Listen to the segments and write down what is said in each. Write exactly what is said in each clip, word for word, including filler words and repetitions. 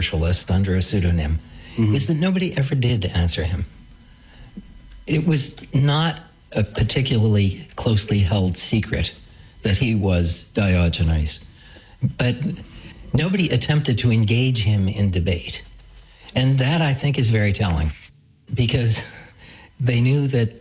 socialist under a pseudonym, mm-hmm. is that nobody ever did answer him. It was not a particularly closely held secret that he was Diogenes, but nobody attempted to engage him in debate. And that, I think, is very telling, because they knew that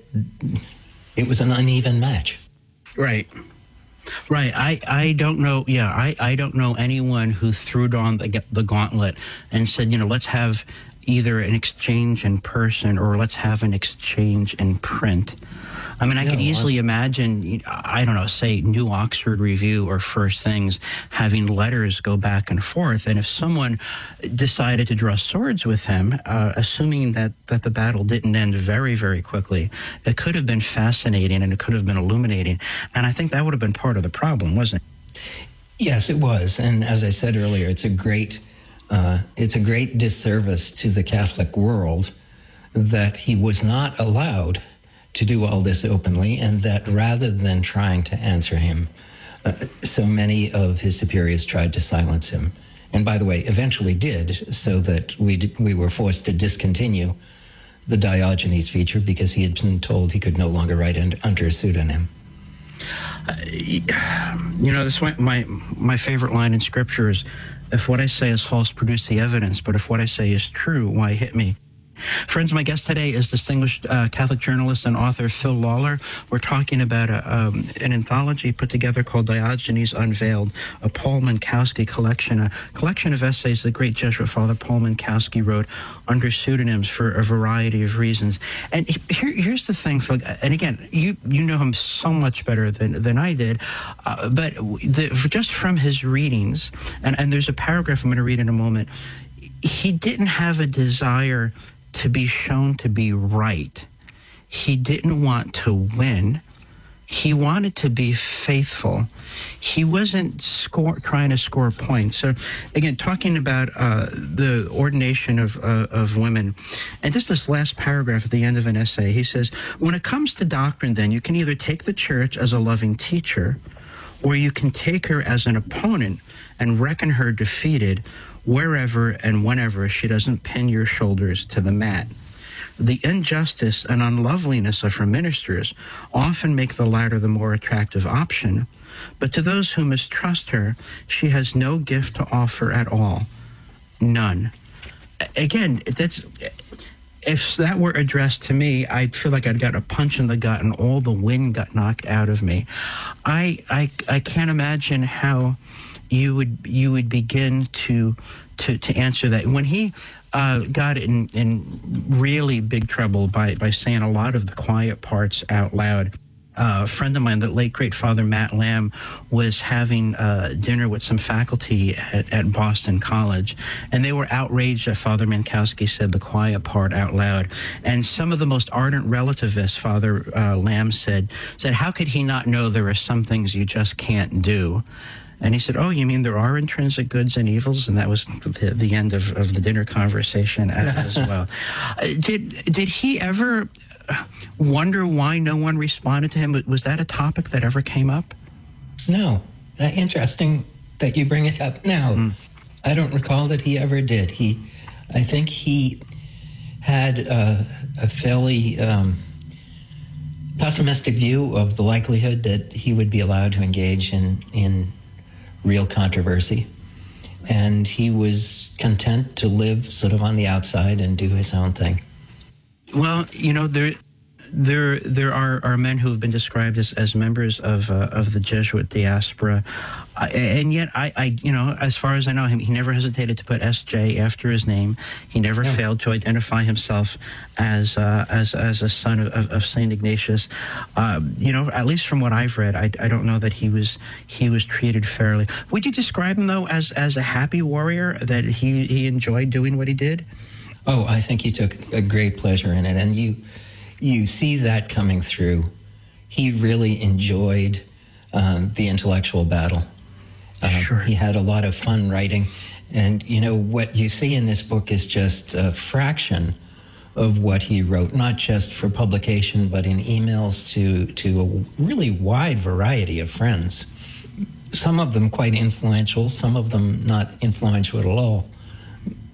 it was an uneven match. Right. Right. I, I don't know. Yeah, I, I don't know anyone who threw down the, the gauntlet and said, you know, let's have either an exchange in person or let's have an exchange in print. I mean, I no, could easily I'm... imagine, I don't know, say New Oxford Review or First Things having letters go back and forth. And if someone decided to draw swords with him, uh, assuming that, that the battle didn't end very, very quickly, it could have been fascinating and it could have been illuminating. And I think that would have been part of the problem, wasn't it? Yes, it was. And as I said earlier, it's a great, uh, it's a great disservice to the Catholic world that he was not allowed to do all this openly, and that rather than trying to answer him, uh, so many of his superiors tried to silence him. And by the way, eventually did, so that we did, we were forced to discontinue the Diogenes feature because he had been told he could no longer write under a pseudonym. Uh, you know, this my my favorite line in Scripture is, "If what I say is false, produce the evidence. But if what I say is true, why hit me?" Friends, my guest today is distinguished uh, Catholic journalist and author Phil Lawler. We're talking about a, um, an anthology put together called Diogenes Unveiled, a Paul Minkowski collection, a collection of essays the great Jesuit father Paul Minkowski wrote under pseudonyms for a variety of reasons. And here, here's the thing, Phil, and again, you you know him so much better than, than I did, uh, but the, just from his readings, and, and there's a paragraph I'm going to read in a moment, he didn't have a desire to be shown to be right. He didn't want to win. He wanted to be faithful. He wasn't score, trying to score points. So, again, talking about uh, the ordination of, uh, of women, and just this last paragraph at the end of an essay, he says, when it comes to doctrine, then, you can either take the church as a loving teacher, or you can take her as an opponent and reckon her defeated wherever and whenever she doesn't pin your shoulders to the mat. The injustice and unloveliness of her ministers often make the latter the more attractive option, but to those who mistrust her, she has no gift to offer at all. None. Again, that's... if that were addressed to me, I'd feel like I'd got a punch in the gut and all the wind got knocked out of me. I I, I can't imagine how you would you would begin to to, to answer that. When he uh, got in, in really big trouble by, by saying a lot of the quiet parts out loud, Uh, a friend of mine, the late great Father Matt Lamb, was having uh, dinner with some faculty at, at Boston College, and they were outraged that Father Minkowski said the quiet part out loud. And some of the most ardent relativists, Father uh, Lamb said, said, how could he not know there are some things you just can't do? And he said, oh, you mean there are intrinsic goods and evils? And that was the, the end of, of the dinner conversation as well. Uh, did, did he ever wonder why no one responded to him? Was that a topic that ever came up? No. Uh, interesting that you bring it up now. Mm. I don't recall that he ever did. He, I think he had uh, a fairly um, pessimistic view of the likelihood that he would be allowed to engage in, in real controversy. And he was content to live sort of on the outside and do his own thing. Well, you know, there there there are, are men who have been described as, as members of uh, of the Jesuit diaspora, uh, and yet I, I, you know, as far as I know him, he never hesitated to put S J after his name. He never yeah. failed to identify himself as uh, as as a son of, of, of Saint Ignatius. Uh, you know, at least from what I've read, I, I don't know that he was he was treated fairly. Would you describe him though as as a happy warrior, that he he enjoyed doing what he did? Oh, I think he took a great pleasure in it, and you you see that coming through. He really enjoyed um, the intellectual battle. Uh, sure. He had a lot of fun writing, and you know what you see in this book is just a fraction of what he wrote, not just for publication, but in emails to to a really wide variety of friends. Some of them quite influential, some of them not influential at all.